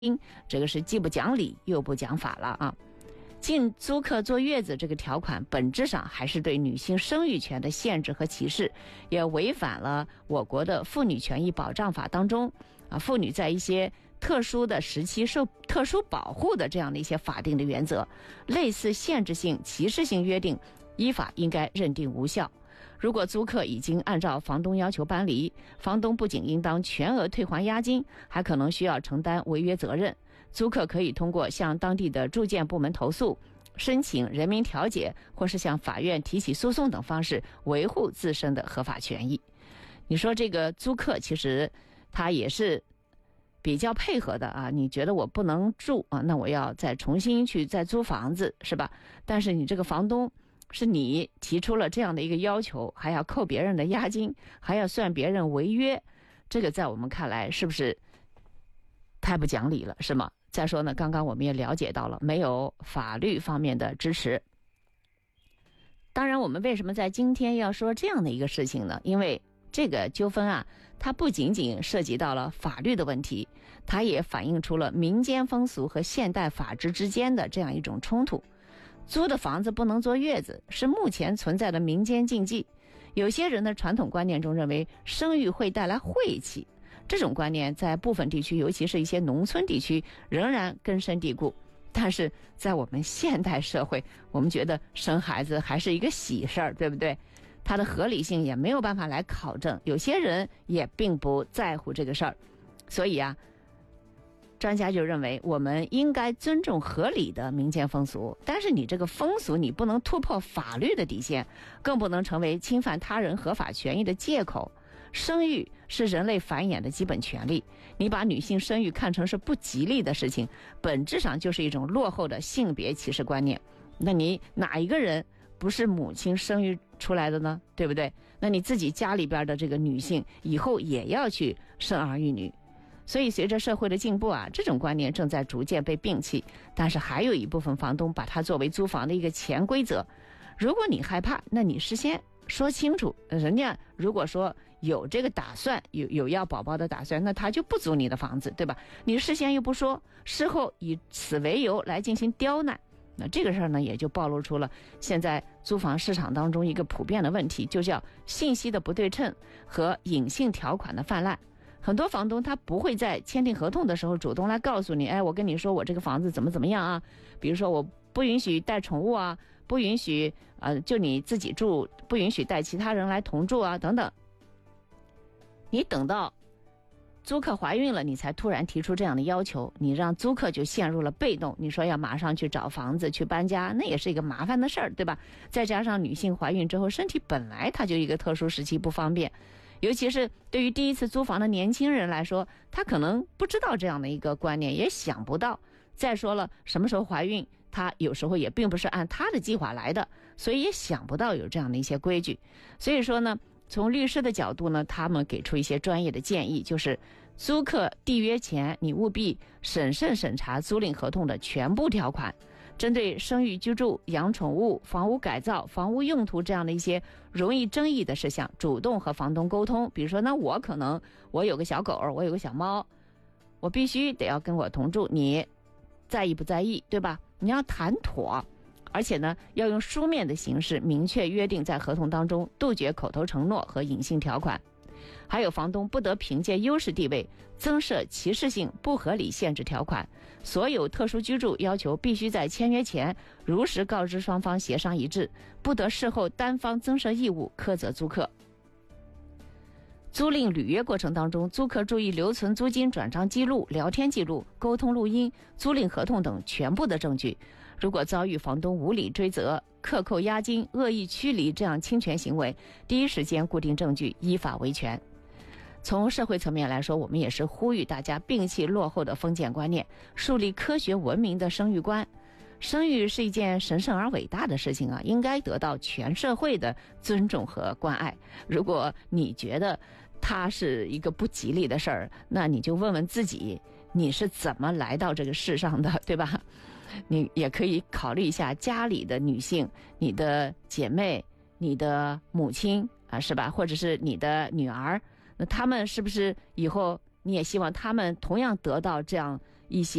这个是既不讲理又不讲法了啊。禁租客坐月子这个条款本质上还是对女性生育权的限制和歧视，也违反了我国的妇女权益保障法当中妇女在一些特殊的时期受特殊保护的这样的一些法定的原则。类似限制性、歧视性约定依法应该认定无效。如果租客已经按照房东要求搬离，房东不仅应当全额退还押金，还可能需要承担违约责任。租客可以通过向当地的住建部门投诉、申请人民调解，或是向法院提起诉讼等方式维护自身的合法权益。你说这个租客其实他也是比较配合的啊，你觉得我不能住啊，那我要再重新去再租房子，是吧？但是你这个房东是你提出了这样的一个要求，还要扣别人的押金，还要算别人违约，这个在我们看来是不是太不讲理了，是吗？再说呢，刚刚我们也了解到了没有法律方面的支持。当然我们为什么在今天要说这样的一个事情呢？因为这个纠纷啊，它不仅仅涉及到了法律的问题，它也反映出了民间风俗和现代法治之间的这样一种冲突。租的房子不能坐月子是目前存在的民间禁忌。有些人的传统观念中认为生育会带来晦气，这种观念在部分地区，尤其是一些农村地区仍然根深蒂固。但是在我们现代社会，我们觉得生孩子还是一个喜事儿，对不对？它的合理性也没有办法来考证，有些人也并不在乎这个事儿。所以啊，专家就认为我们应该尊重合理的民间风俗，但是你这个风俗你不能突破法律的底线，更不能成为侵犯他人合法权益的借口。生育是人类繁衍的基本权利，你把女性生育看成是不吉利的事情，本质上就是一种落后的性别歧视观念。那你哪一个人不是母亲生育出来的呢？对不对？那你自己家里边的这个女性以后也要去生儿育女。所以随着社会的进步啊，这种观念正在逐渐被摒弃，但是还有一部分房东把它作为租房的一个潜规则。如果你害怕，那你事先说清楚，人家如果说有这个打算，有要宝宝的打算，那他就不租你的房子，对吧？你事先又不说，事后以此为由来进行刁难，那这个事儿呢，也就暴露出了现在租房市场当中一个普遍的问题，就叫信息的不对称和隐性条款的泛滥。很多房东他不会在签订合同的时候主动来告诉你，哎，我跟你说我这个房子怎么样啊，比如说我不允许带宠物啊，不允许就你自己住，不允许带其他人来同住啊等等。你等到租客怀孕了，你才突然提出这样的要求，你让租客就陷入了被动。你说要马上去找房子去搬家，那也是一个麻烦的事儿，对吧？再加上女性怀孕之后，身体本来它就一个特殊时期不方便，尤其是对于第一次租房的年轻人来说，他可能不知道这样的一个观念，也想不到。再说了，什么时候怀孕，他有时候也并不是按他的计划来的，所以也想不到有这样的一些规矩。所以说呢，从律师的角度呢，他们给出一些专业的建议，就是租客缔约前，你务必审慎审查租赁合同的全部条款，针对生育、居住、养宠物、房屋改造、房屋用途这样的一些容易争议的事项，主动和房东沟通。比如说，那我有个小狗，我有个小猫，我必须得要跟我同住，你在意不在意，对吧？你要谈妥，而且呢，要用书面的形式明确约定在合同当中，杜绝口头承诺和隐性条款。还有房东不得凭借优势地位增设歧视性不合理限制条款，所有特殊居住要求必须在签约前如实告知双方协商一致，不得事后单方增设义务苛责租客。租赁履约过程当中，租客注意留存租金转账记录、聊天记录、沟通录音、租赁合同等全部的证据。如果遭遇房东无理追责、克扣押金、恶意驱离这样侵权行为，第一时间固定证据，依法维权。从社会层面来说，我们也是呼吁大家摒弃落后的封建观念，树立科学文明的生育观。生育是一件神圣而伟大的事情啊，应该得到全社会的尊重和关爱。如果你觉得它是一个不吉利的事儿，那你就问问自己，你是怎么来到这个世上的，对吧？你也可以考虑一下家里的女性，你的姐妹、你的母亲啊，是吧？或者是你的女儿，那她们是不是以后你也希望她们同样得到这样一些